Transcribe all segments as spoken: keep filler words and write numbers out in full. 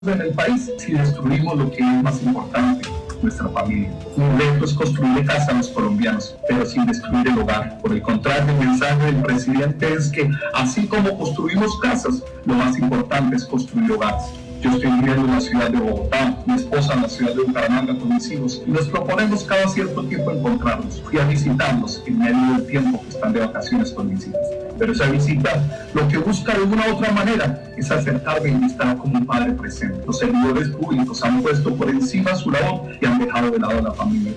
en el país si destruimos lo que es más importante, nuestra familia. Un reto es construir casa a los colombianos, pero sin destruir el hogar. Por el contrario, el mensaje del presidente es que así como construimos casas, lo más importante es construir hogares. Yo estoy viviendo en la ciudad de Bogotá, mi esposa en la ciudad de Bucaramanga con mis hijos, y nos proponemos cada cierto tiempo encontrarnos. Fui a visitarlos en medio del tiempo que están de vacaciones con mis hijos. Pero esa visita lo que busca de una u otra manera es acercarme y estar como un padre presente. Los servidores públicos han puesto por encima su labor y han dejado de lado a la familia.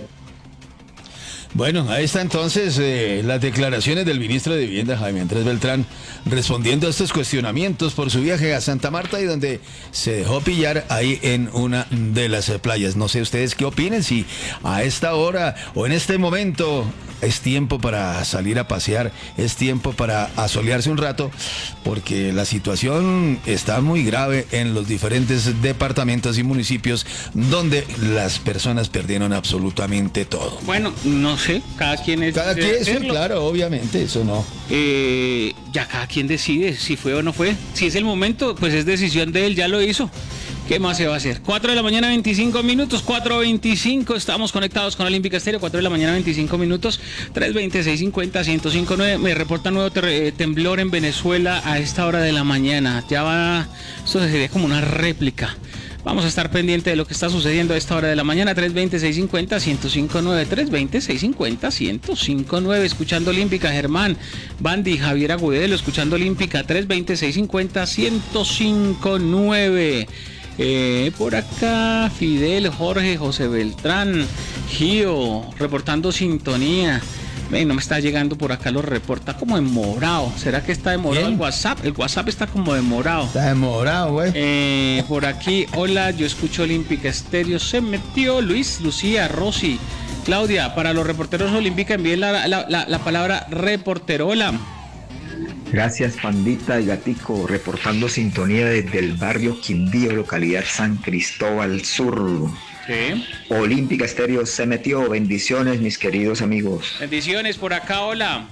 Bueno, ahí está entonces eh, las declaraciones del ministro de Vivienda, Jaime Andrés Beltrán, respondiendo a estos cuestionamientos por su viaje a Santa Marta y donde se dejó pillar ahí en una de las playas. No sé ustedes qué opinen, si a esta hora o en este momento es tiempo para salir a pasear, es tiempo para asolearse un rato, porque la situación está muy grave en los diferentes departamentos y municipios donde las personas perdieron absolutamente todo. Bueno, no sé, cada quien es... Cada quien, sí, claro, obviamente, eso no. Eh, ya cada quien decide si fue o no fue. Si es el momento, pues es decisión de él, ya lo hizo. ¿Qué más se va a hacer? cuatro de la mañana, veinticinco minutos, cuatro veinticinco, estamos conectados con Olímpica Estéreo, cuatro de la mañana, veinticinco minutos, tres veinte, seiscientos cincuenta, ciento cinco punto nueve, me reporta nuevo ter- temblor en Venezuela a esta hora de la mañana, ya va, esto sería como una réplica. Vamos a estar pendiente de lo que está sucediendo a esta hora de la mañana, tres veinte, seiscientos cincuenta, ciento cinco punto nueve, tres veinte, seiscientos cincuenta, ciento cinco punto nueve, escuchando Olímpica, Germán, Bandy, Javier Agudelo, escuchando Olímpica, tres veinte, seiscientos cincuenta, ciento cinco punto nueve. Eh, por acá, Fidel, Jorge, José Beltrán, Gio, reportando sintonía. Ven, no me está llegando por acá, lo reporta como demorado. ¿Será que está demorado el WhatsApp? El WhatsApp está como demorado. Está demorado, güey. Eh, por aquí, hola, yo escucho Olímpica Estéreo. Se metió Luis, Lucía, Rosy, Claudia. Para los reporteros Olímpica, envíen la, la, la, la palabra reporterola. Gracias, Pandita y Gatico, reportando sintonía desde el barrio Quindío, localidad San Cristóbal Sur. Sí. Olímpica Estéreo se metió. Bendiciones, mis queridos amigos. Bendiciones por acá, hola.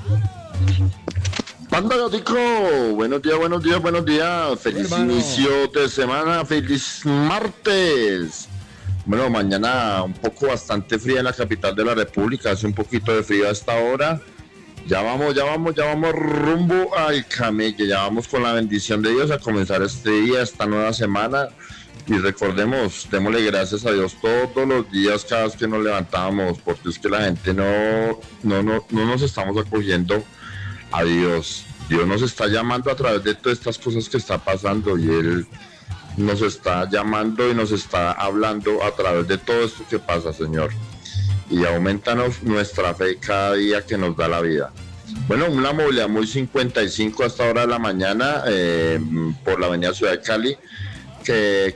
Panda Gatico, buenos días, buenos días, buenos días. Feliz Hermano. inicio de semana, feliz martes. Bueno, mañana un poco bastante fría en la capital de la República, hace un poquito de frío a esta hora. Ya vamos, ya vamos, ya vamos rumbo al camello, ya vamos con la bendición de Dios a comenzar este día, esta nueva semana. Y recordemos, démosle gracias a Dios todos los días, cada vez que nos levantamos, porque es que la gente no, no, no, no nos estamos acogiendo a Dios. Dios nos está llamando a través de todas estas cosas que está pasando y Él nos está llamando y nos está hablando a través de todo esto que pasa, Señor. Y aumentanos nuestra fe cada día que nos da la vida. Bueno, una movilidad muy cincuenta y cinco a esta hora de la mañana eh, por la avenida Ciudad de Cali, que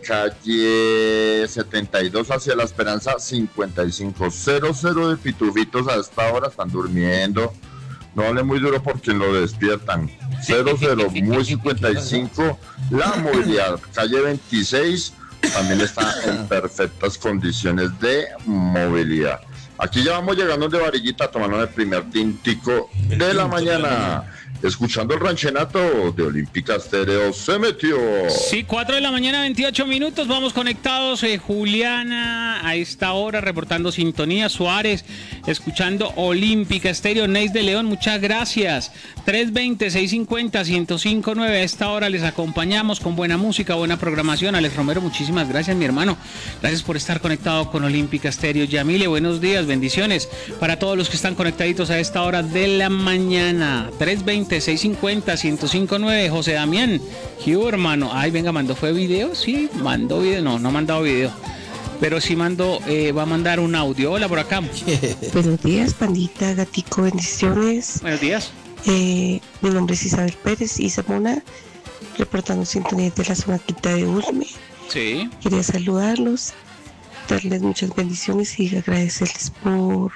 calle setenta y dos hacia La Esperanza, cincuenta y cinco, cero cero de pitufitos a esta hora, están durmiendo, no hable muy duro porque lo despiertan, cero cero, muy cincuenta y cinco, la movilidad, calle veintiséis, también está en perfectas condiciones de movilidad. Aquí ya vamos llegando de varillita, tomando el primer tintico de la mañana. Escuchando el ranchenato de Olímpica Estéreo se metió. Sí, cuatro de la mañana, veintiocho minutos, vamos conectados. eh, Juliana a esta hora reportando sintonía. Suárez escuchando Olímpica Estéreo. Neis de León, muchas gracias. tres veinte, seiscientos cincuenta, ciento cinco punto nueve. A esta hora les acompañamos con buena música, buena programación. Alex Romero, muchísimas gracias, mi hermano. Gracias por estar conectado con Olímpica Estéreo. Yamile, buenos días, bendiciones para todos los que están conectaditos a esta hora de la mañana. tres veinte, seiscientos cincuenta, ciento cinco punto nueve. José Damián, Hugh, hermano. Ay, venga, mandó, ¿fue video? Sí, mandó video. No, no ha mandado video. Pero sí mandó, eh, va a mandar un audio. Hola, por acá. Buenos días, Pandita, Gatico, bendiciones. Buenos días. Eh, mi nombre es Isabel Pérez y Zamona, reportando sintonía de la zona quinta de Usme. Sí. Quería saludarlos, darles muchas bendiciones y agradecerles por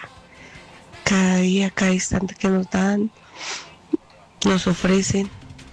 cada día, cada instante que nos dan, nos ofrecen.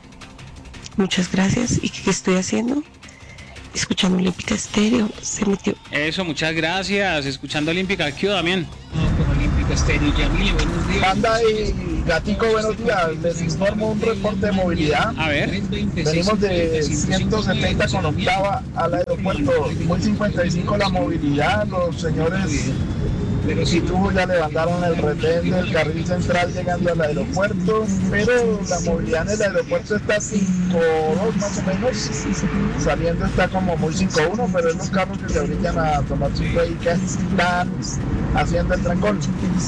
Muchas gracias. ¿Y qué estoy haciendo? Escuchando Olímpica Estéreo, se metió. Eso, muchas gracias. Escuchando Olímpica, aquí Damián. Con Olímpica Estéreo, Yamile, buenos días. Anda y Gatico, buenos días. Les informo un reporte de movilidad. A ver. Venimos de ciento setenta con octava al aeropuerto. Muy cincuenta y cinco la movilidad. Los señores Pitufo ya levantaron el retén del carril central llegando al aeropuerto, pero la movilidad en el aeropuerto está cinco dos más o menos. Saliendo está como muy cinco uno, pero es los carros que se brillan a tomar su y que están haciendo el trancón.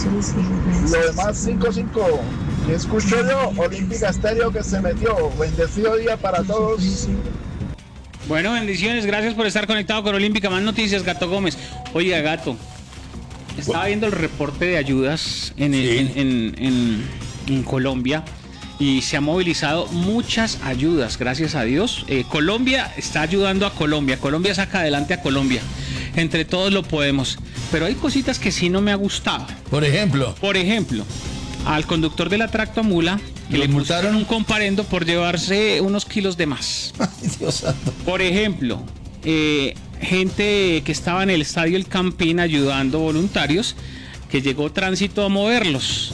Lo demás cinco cinco. Y escucho yo, Olímpica Estéreo que se metió. Bendecido día para todos. Bueno, bendiciones, gracias por estar conectado con Olímpica. Más noticias, Gato Gómez. Oiga, Gato, estaba viendo el reporte de ayudas en, el, sí. en, en, en, en Colombia y se han movilizado muchas ayudas, gracias a Dios. Eh, Colombia está ayudando a Colombia, Colombia saca adelante a Colombia. Entre todos lo podemos, pero hay cositas que sí no me ha gustado. Por ejemplo. Por ejemplo, al conductor de la tractomula que le multaron un comparendo por llevarse unos kilos de más. Ay, Dios santo. Por ejemplo, eh, gente que estaba en el estadio El Campín ayudando voluntarios, que llegó tránsito a moverlos.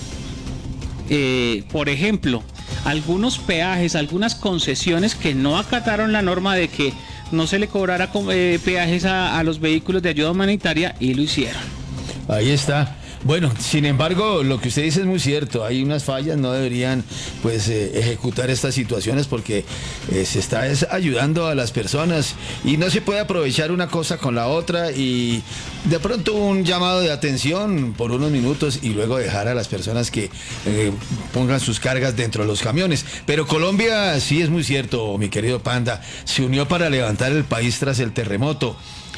Eh, por ejemplo, algunos peajes, algunas concesiones que no acataron la norma de que no se le cobrara eh, peajes a, a los vehículos de ayuda humanitaria y lo hicieron. Ahí está. Bueno, sin embargo, lo que usted dice es muy cierto. Hay unas fallas, no deberían pues eh, ejecutar estas situaciones porque eh, se está es, ayudando a las personas y no se puede aprovechar una cosa con la otra y de pronto un llamado de atención por unos minutos y luego dejar a las personas que eh, pongan sus cargas dentro de los camiones. Pero Colombia, sí es muy cierto, mi querido Panda, se unió para levantar el país tras el terremoto.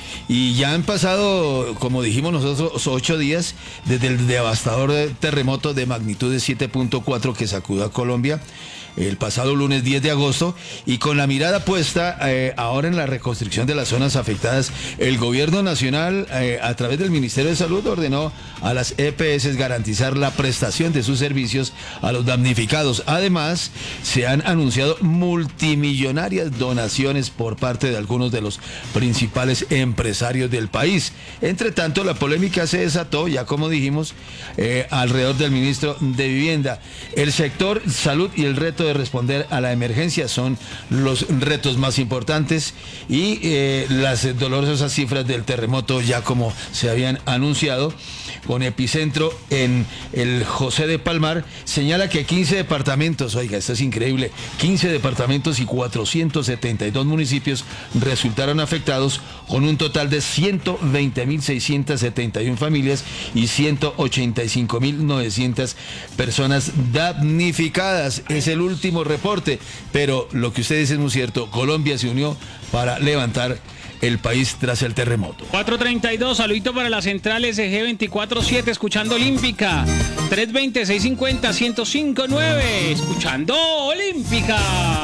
Y ya han pasado, como dijimos nosotros, ocho días desde el devastador terremoto de magnitud de siete punto cuatro que sacudió a Colombia el pasado lunes diez de agosto, y con la mirada puesta eh, ahora en la reconstrucción de las zonas afectadas, el gobierno nacional eh, a través del Ministerio de Salud ordenó a las E P S garantizar la prestación de sus servicios a los damnificados. Además, se han anunciado multimillonarias donaciones por parte de algunos de los principales empresarios del país. Entre tanto, la polémica se desató, ya como dijimos, eh, alrededor del ministro de Vivienda. El sector salud y el reto de responder a la emergencia son los retos más importantes y eh, las dolorosas cifras del terremoto ya como se habían anunciado, con epicentro en el José de Palmar, señala que quince departamentos, oiga, esto es increíble, quince departamentos y cuatrocientos setenta y dos municipios resultaron afectados, con un total de ciento veinte mil seiscientos setenta y una familias y ciento ochenta y cinco mil novecientas personas damnificadas. Es el último reporte, pero lo que usted dice es muy cierto, Colombia se unió para levantar el país tras el terremoto. cuatro treinta y dos, saludito para la central S G veinticuatro siete, escuchando Olímpica. tres veinte, seiscientos cincuenta, ciento cinco nueve, escuchando Olímpica.